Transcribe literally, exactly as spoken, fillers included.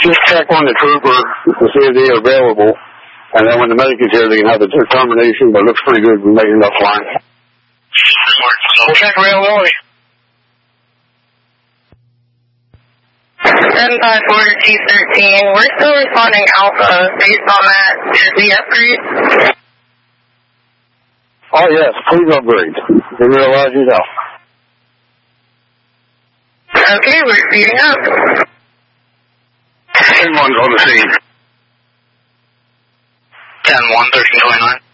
just check on the trooper to see if they're available. And then when the medic is here, they can have the determination, but it looks pretty good. We're making enough line. We'll check availability. seven five four to T thirteen. We're still responding Alpha. Based on that, is the upgrade? Oh, yes. Please upgrade. Give me a lot of detail. Okay, we're speeding up. ten one's on the scene. ten one, thirteen twenty-nine.